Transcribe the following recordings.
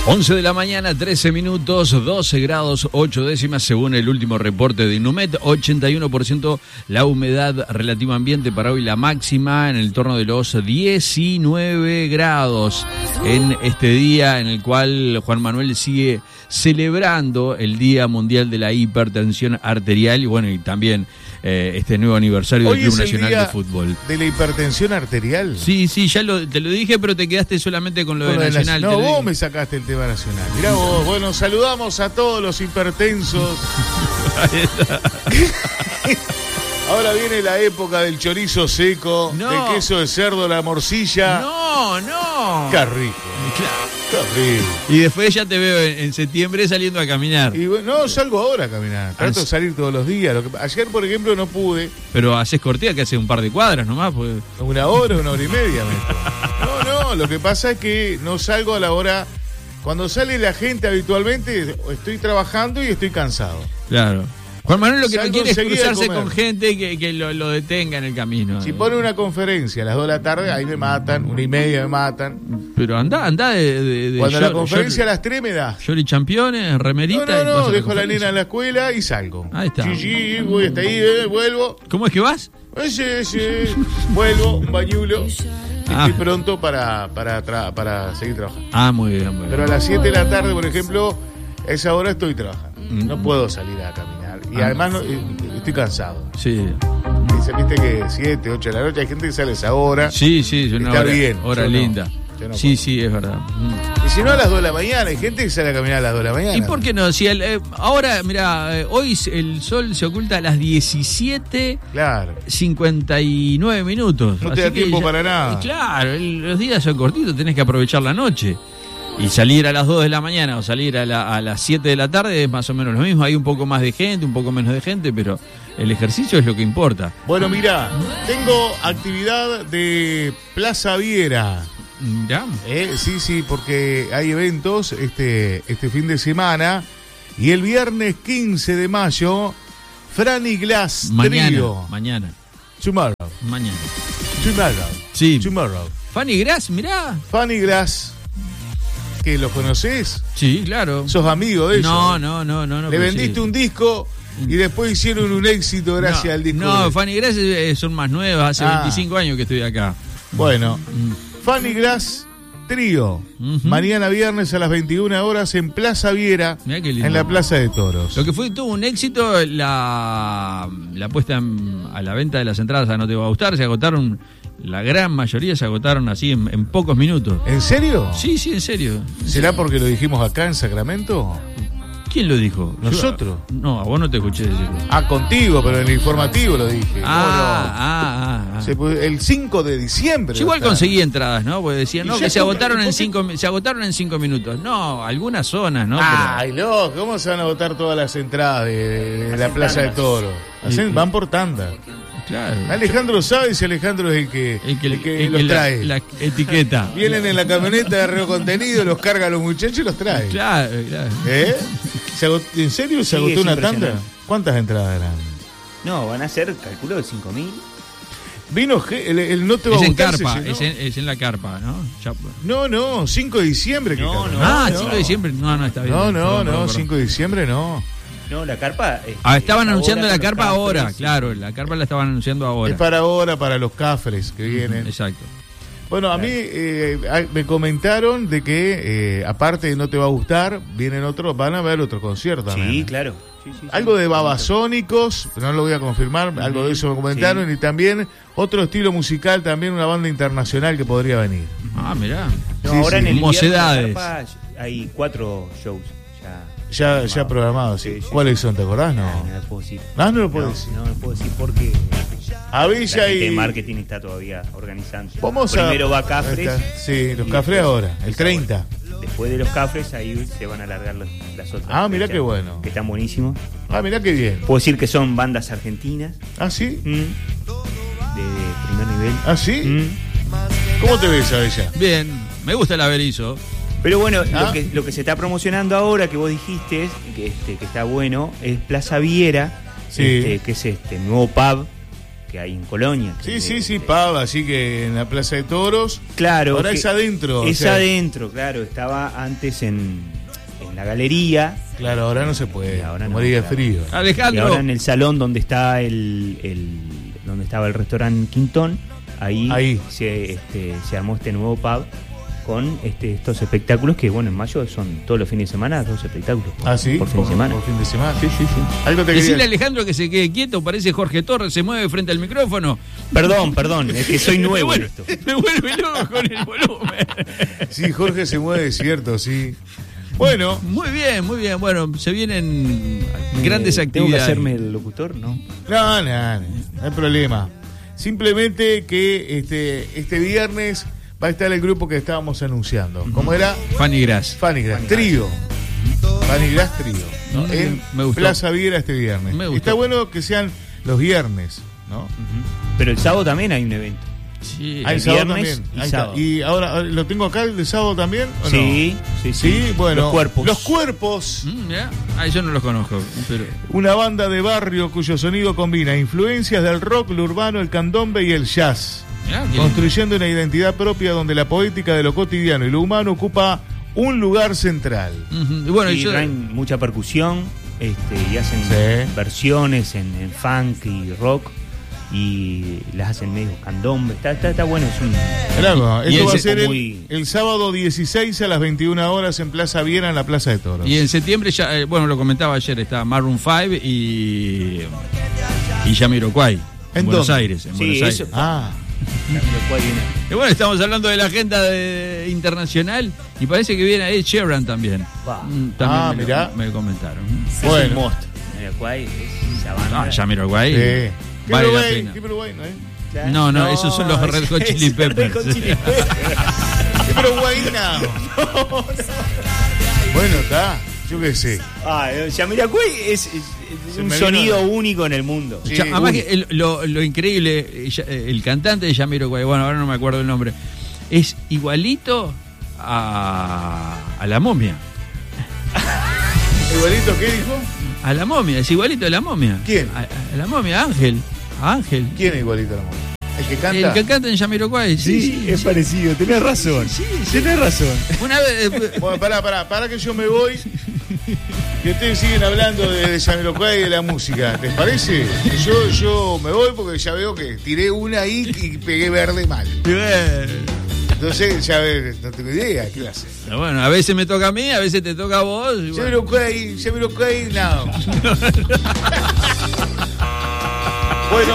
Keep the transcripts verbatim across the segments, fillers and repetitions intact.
once de la mañana, trece minutos, doce grados, ocho décimas según el último reporte de Inumet, ochenta y uno por ciento la humedad relativa ambiente para hoy, la máxima en el torno de los diecinueve grados en este día en el cual Juan Manuel sigue celebrando el Día Mundial de la Hipertensión Arterial y bueno, y también eh, este nuevo aniversario Hoy del Club es el Nacional día de Fútbol. ¿De la hipertensión arterial? Sí, sí, ya lo, te lo dije, pero te quedaste solamente con lo Con de lo de Nacional. No, te lo vos dije. me sacaste el tema nacional. Mirá vos, bueno, saludamos a todos los hipertensos. Ahora viene la época del chorizo seco, No. de queso de cerdo, la morcilla. No, no. Qué rico. Claro. Qué rico. Y después ya te veo en, en septiembre saliendo a caminar. Y bueno, no, salgo ahora a caminar. Trato de salir todos los días. Lo que, ayer, por ejemplo, no pude. Pero haces cortida que hace un par de cuadras nomás. Pues. Una hora, una hora y media. Me no, no, lo que pasa es que no salgo a la hora. Cuando sale la gente habitualmente, estoy trabajando y estoy cansado. Claro. Juan Manuel lo que Salgo no quiere es enseguida a cruzarse comer. con gente que, que lo, lo detenga en el camino. Si pone una conferencia a las dos de la tarde, ahí me matan, una y media me matan. Pero anda, anda de... de, de Cuando short- la conferencia short- a las tres me da. Short y championes, remerita. No, no, y no, vas a la dejo a la conferencia. nena en la escuela y salgo. Ahí está. Sí, sí, voy hasta ahí, eh, vuelvo. ¿Cómo es que vas? Ese, ese, vuelvo, un bañulo. Ah. Estoy pronto para, para, tra- para seguir trabajando. Ah, muy bien, muy bien. Pero a las siete de la tarde, por ejemplo, a esa hora estoy trabajando. Mm. No puedo salir a caminar. Y Ah. además no- eh, estoy cansado. Sí, Dice, viste que siete, ocho de la noche hay gente que sale a esa hora. sí, sí, es una Está hora, bien, hora yo no. linda. Yo no sí, puedo. sí, es verdad. Mm. Y si no a las dos de la mañana, hay gente que sale a caminar a las dos de la mañana. ¿Y por qué no? Si el, eh, ahora, mira, eh, hoy el sol se oculta a las diecisiete Claro. cincuenta y nueve minutos. No te Así da que tiempo para nada. y claro, el- los días son cortitos, tenés que aprovechar la noche. Y salir a las dos de la mañana o salir a, la- a las siete de la tarde es más o menos lo mismo. Hay un poco más de gente, un poco menos de gente, pero el ejercicio es lo que importa. Bueno, mira, tengo actividad de Plaza Viera. ¿Ya? Eh, sí, sí, porque hay eventos este, este fin de semana. Y el viernes quince de mayo, Franny Glass Mañana, Trio. mañana, Tomorrow. mañana. Tomorrow. Sí. Tomorrow. Fanny Grass, mirá. Franny Glass, ¿que los conoces? Sí, claro. ¿Sos amigo de ellos? No, no, no, no. no Le pero vendiste sí. un disco y después hicieron un éxito gracias no, al disco. No, de- Fanny Grass eh, son más nuevas, hace Ah. veinticinco años que estoy acá. Bueno, Mm. Fanny Glass Trío. Ujú. Mañana viernes a las veintiuna horas en Plaza Viera, Mirá qué lindo. en la Plaza de Toros. Lo que fue tuvo un éxito, la, la puesta en- a la venta de las entradas a No Te Va a Gustar, se agotaron, la gran mayoría se agotaron así en, en pocos minutos. ¿En serio? Sí, sí, en serio. ¿Será porque lo dijimos acá en Sacramento? ¿Quién lo dijo? ¿Nosotros? Yo- no, a vos no te escuché decirlo. Ah, contigo, pero en el informativo lo dije. Ah, ¿Cómo ah, ah, no? ah. Se puede- el cinco de diciembre. Yo igual está. conseguí entradas, ¿no? Porque decían, Y no, ya que se compré, agotaron en ¿por qué? cinco, mi- se agotaron en cinco minutos. No, algunas zonas, ¿no? Ay, loco, ¿cómo se van a agotar todas las entradas de, de la Plaza de Toro? Hacen- Y- van por tanda. Pero, claro. Alejandro sabe si Alejandro es el que, El que, el que el los que la- trae. La, etiqueta. Vienen en la camioneta de Reo Contenido, los carga a los muchachos y los trae. Claro, claro. ¿Eh? ¿Se agotó- ¿En serio se Sí, agotó es una tanda? impresionante. ¿Cuántas entradas eran? No, van a ser, calculo, de cinco mil. Vino Ge- el, el no te va Es a en gustar. se carpa, llenó. es en, es en la carpa, ¿no? Ya- No, no, cinco de diciembre. que No, carpa. no. ah, cinco de diciembre. No, no, está bien. No, no, Perdón, no, perdón, perdón. cinco de diciembre no. No, la carpa. este, Ah, estaban ahora anunciando con la los carpa cafres, ahora, sí. claro, la carpa la estaban anunciando ahora. Es para ahora, para los cafres que vienen. Exacto. Bueno, a mí eh, ay, me comentaron de que, eh, aparte de No Te Va a Gustar, vienen otros, van a ver otro concierto Sí, también. claro. Sí, sí, sí. Algo de babasónicos, pero no lo voy a confirmar, algo de eso me comentaron, Sí. y también otro estilo musical, también una banda internacional que podría venir. Ah, mirá. No, Sí, ahora sí. en el Mocedades. invierno de la carpa hay cuatro shows ya. Ya, ya programado, sí. Sí, sí. ¿Cuáles son, te acordás? No. No, no lo puedo decir. Ah, no lo puedo no, decir. No, no lo puedo decir porque la Avilla gente de y... marketing está todavía organizando. Vamos a... Primero va Cafres. Ahí está. Sí, los y Cafres después- ahora, el esa treinta. hora. Después de los Cafres, ahí se van a alargar los- las otras. Ah, mirá fechas, qué bueno. Que están buenísimos. Ah, mirá qué bien. Puedo decir que son bandas argentinas. Ah, ¿sí? mm, de primer nivel. Ah, ¿sí? Mm. ¿Cómo te ves, Avella? Bien, me gusta el Averizo. Pero bueno, Ah. lo, que, lo que se está promocionando ahora, que vos dijiste, que, este, que está bueno, es Plaza Viera, Sí. este, que es este nuevo pub que hay en Colonia. Sí, de, sí, sí, de, pub, así que en la Plaza de Toros. Claro. Ahora es adentro. Es o sea, adentro, claro. Estaba antes en, en la galería. Claro, ahora no se puede. Ahora no, moría de claro. frío. Y Alejandro. ahora en el salón donde está el, el donde estaba el restaurante Quintón, ahí, Ahí. Se, este, se armó este nuevo pub con este, estos espectáculos que, bueno, en mayo son todos los fines de semana, dos espectáculos por, ¿Ah, sí? por fin de semana. Por fin de semana. Sí, sí, sí. Algo te Decirle a quería... Alejandro que se quede quieto, parece Jorge Torres, se mueve frente al micrófono. Perdón, perdón, es que soy nuevo me en vuelve, esto. me vuelve loco con el volumen. Sí, Jorge se mueve, es cierto, sí. Bueno. Muy bien, muy bien. Bueno, se vienen grandes Eh, actividades. ¿Tengo que hacerme el locutor? No. No, no, no, no hay problema. Simplemente que este, este viernes va a estar el grupo que estábamos anunciando. ¿Cómo era? Fanny Gras. Fanny Gras, trío. Fanny Gras, trío. ¿no? Mm, En me gustó. Plaza Viera este viernes. Me gustó. Está bueno que sean los viernes, ¿no? Uh-huh. Pero el sábado también hay un evento. Sí. Ah, el el sábado viernes también. y Ahí está. sábado. Y ahora, ¿lo tengo acá el de sábado también? ¿o no? Sí, sí, sí, Sí, bueno. Los cuerpos. Los cuerpos. Mm, ya. Ah, yo no los conozco. Pero... Una banda de barrio cuyo sonido combina influencias del rock, lo urbano, el candombe y el jazz. Mirá, qué Construyendo una identidad propia donde la poética de lo cotidiano y lo humano ocupa un lugar central. lindo. Ujú. Bueno, y yo... traen mucha percusión este, y hacen Sí. versiones en, en funk y rock y las hacen medio candombe. Está, está, está bueno, es un... Claro, Y esto va a ese- ser el, muy- el sábado dieciséis a las veintiuna horas en Plaza Viera, en la Plaza de Toros. Y en septiembre ya, eh, bueno, lo comentaba ayer, está Maroon cinco y y Jamiroquai en, ¿En Buenos dónde? Aires, en Sí, Buenos Aires. eso- Ah, Y bueno, estamos hablando de la agenda de- internacional y parece que viene Ed Sheeran también. Va. Mm, también Ah, me, lo- mirá. me comentaron. Es Bueno. un monstruo. Jamiroquai es esa banda. Ah, Jamiroquai sí. vale Qué la Uruguay, pena. qué Uruguay, ¿no? ¿eh? Claro. No, no, esos son los Red Hot es- Chili es Red Peppers. Hot Chili Peppers. Qué Uruguay, no. Bueno, está, yo qué sé. Ah, eh, Jamiroquai es, es- es Se un me sonido vino- único en el mundo. Sí, Ya, además único. que el- lo, lo increíble, eh, ya- eh, el cantante de Jamiroquai, bueno, ahora no me acuerdo el nombre, es igualito a, a la momia. ¿Igualito qué dijo? A la momia, es igualito a la momia. ¿Quién? A, a la momia, Ángel. A Ángel. ¿Quién es igualito a la mujer? ¿El que canta? El que canta en Jamiroquai, sí, sí, es parecido, tenés razón. sí, sí. Tenés razón. Una vez. eh, Bueno, pará, pará, pará que yo me voy. Y ustedes siguen hablando de, de Jamiroquai y de la música. ¿Les parece? Yo, yo me voy porque ya veo que tiré una ahí y pegué verde mal. Entonces, ya ve, no tengo idea, ¿qué hace? Bueno, a veces me toca a mí, a veces te toca a vos. y bueno. Jamiroquai, Jamiroquai, no. Bueno,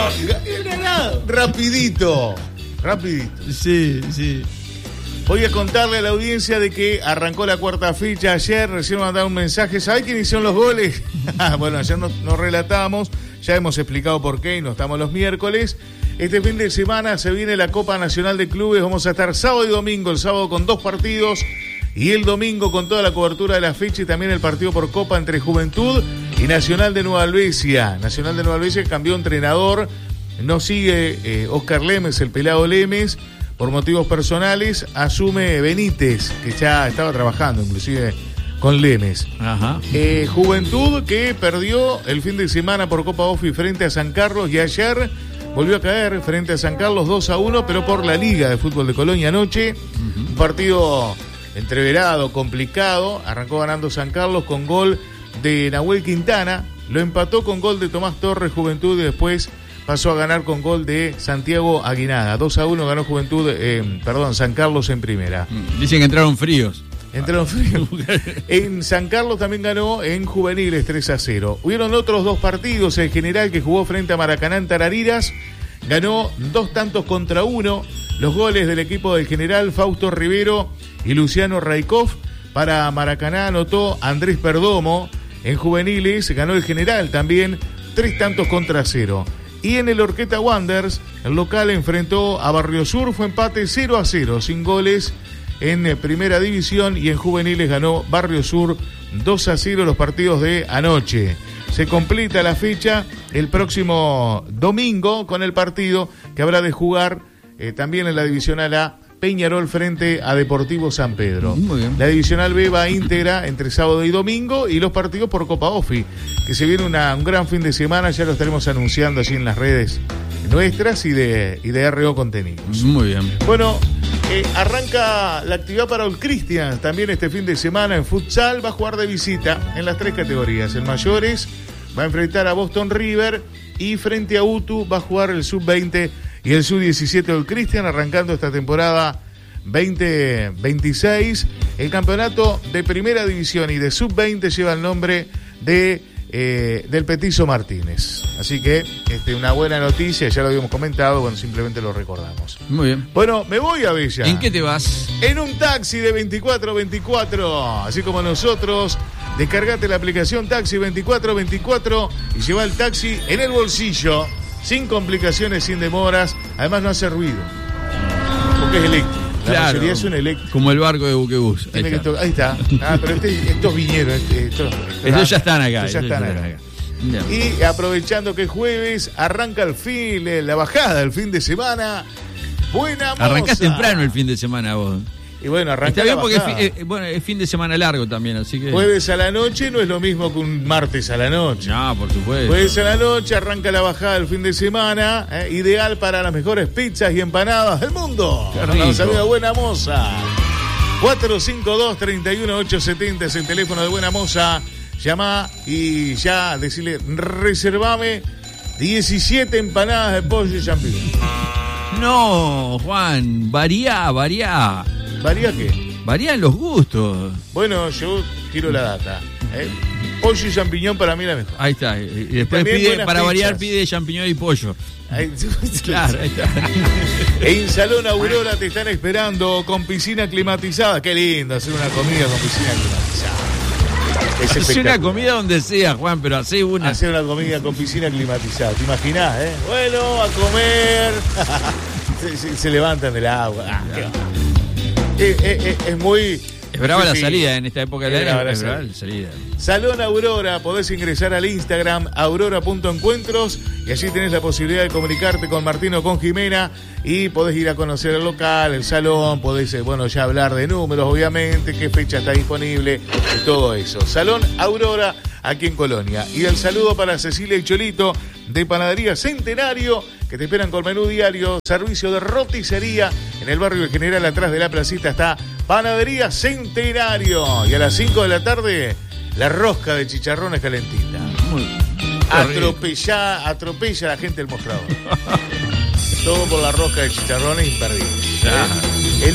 ga- rapidito, rapidito. Sí, sí. Voy a contarle a la audiencia de que arrancó la cuarta fecha ayer, recién me mandaron un mensaje, ¿sabés quiénes hicieron los goles? Bueno, ayer nos, nos relatamos, ya hemos explicado por qué y no estamos los miércoles. Este fin de semana se viene la Copa Nacional de Clubes, vamos a estar sábado y domingo, el sábado con dos partidos y el domingo con toda la cobertura de la fecha y también el partido por Copa entre Juventud y Nacional de Nueva Albesia. Nacional de Nueva Albesia cambió entrenador, no sigue eh, Oscar Lemes, el pelado Lemes, por motivos personales, asume Benítez, que ya estaba trabajando inclusive con Lemes. Ajá. Eh, Juventud que perdió el fin de semana por Copa Ofi frente a San Carlos y ayer volvió a caer frente a San Carlos dos a uno, pero por la Liga de Fútbol de Colonia anoche. Uh-huh. Un partido entreverado, complicado. Arrancó ganando San Carlos con gol de Nahuel Quintana. Lo empató con gol de Tomás Torres, Juventud, y después pasó a ganar con gol de Santiago Aguinaga. dos a uno ganó Juventud, eh, perdón, San Carlos en primera. Dicen que entraron fríos. Entraron fríos. En San Carlos también ganó en juveniles tres a cero. Hubieron otros dos partidos. El General, que jugó frente a Maracaná en Tarariras, ganó dos tantos contra uno. Los goles del equipo del General, Fausto Rivero y Luciano Raikov. Para Maracaná anotó Andrés Perdomo. En juveniles ganó el General también, tres tantos contra cero. Y en el Orqueta Wanderers, el local enfrentó a Barrio Sur, fue empate cero a cero, sin goles en primera división, y en juveniles ganó Barrio Sur dos a cero los partidos de anoche. Se completa la fecha el próximo domingo con el partido que habrá de jugar eh, también en la Divisional A, Peñarol frente a Deportivo San Pedro. Muy bien. La Divisional B va íntegra entre sábado y domingo, y los partidos por Copa Ofi, que se viene una, un gran fin de semana, ya lo estaremos anunciando allí en las redes nuestras y de, y de R O Contenidos. Muy bien. Bueno, eh, arranca la actividad para Old Christian también este fin de semana en futsal. Va a jugar de visita en las tres categorías. El mayores va a enfrentar a Boston River y frente a U T U va a jugar el sub veinte y el sub diecisiete Old Christian, arrancando esta temporada veinte veintiséis. El campeonato de primera división y de sub veinte lleva el nombre de eh, del Petizo Martínez. Así que este, una buena noticia, ya lo habíamos comentado, bueno, simplemente lo recordamos. Muy bien. Bueno, me voy a Bella. ¿En qué te vas? En un taxi de veinticuatro veinticuatro, así como nosotros. Descargate la aplicación Taxi veinticuatro veinticuatro y lleva el taxi en el bolsillo, sin complicaciones, sin demoras. Además no hace ruido, porque es eléctrico. La Claro, mayoría son eléctricos. como el barco de Buquebús. Ahí Tiene que está. to- Ahí está. Ah, pero este- estos vinieron. Este, estos, estos- Estos ya están acá. estos ya estos están ya acá. acá. Bien. Y aprovechando que es jueves, arranca el fin, la bajada el fin de semana. Buena moza. Arrancás temprano el fin de semana vos. Y bueno, arranca Está bien la porque es, bajada. fi- eh, bueno, es fin de semana largo también, así que... Jueves a la noche no es lo mismo que un martes a la noche. No, por supuesto. Jueves a la noche arranca la bajada el fin de semana, eh, ideal para las mejores pizzas y empanadas del mundo. Qué Nos rico. saluda Buena Moza. cuatro cinco dos, tres uno ocho siete cero es el teléfono de Buena Moza. Llama y ya decirle, reservame diecisiete empanadas de pollo y champiñón. No, Juan, varía, varía. ¿Varía qué? Varían los gustos. Bueno, yo quiero la data. ¿eh? Pollo y champiñón para mí la mejor. Ahí está. Y después También pide, buenas para variar, pizzas. pide champiñón y pollo. Ahí- Claro, ahí está. En Salón Aurora te están esperando con piscina climatizada. Qué lindo hacer una comida con piscina climatizada. Es Hace una espectacular. comida donde sea, Juan, pero hace una. Hacer una comida con piscina climatizada. ¿Te imaginás, eh? Bueno, a comer. se, se- se levantan del agua. Ah, qué va. Eh, eh, eh, es muy... Es brava Sí, la sí. salida en esta época Es del brava año. la Es brava salida. la salida. Salón Aurora, podés ingresar al Instagram aurora punto encuentros y allí tenés la posibilidad de comunicarte con Martín o con Jimena y podés ir a conocer el local, el salón, podés, eh, bueno, ya hablar de números, obviamente, qué fecha está disponible y todo eso. Salón Aurora, aquí en Colonia. Y el saludo para Cecilia y Cholito de Panadería Centenario, que te esperan con menú diario, servicio de roticería en el barrio del General, atrás de la placita está Panadería Centenario. Y a las cinco de la tarde, la rosca de chicharrones calentita. Muy- Atropella, atropella a la gente el mostrador. Todo por la rosca de chicharrones imperdible. Claro.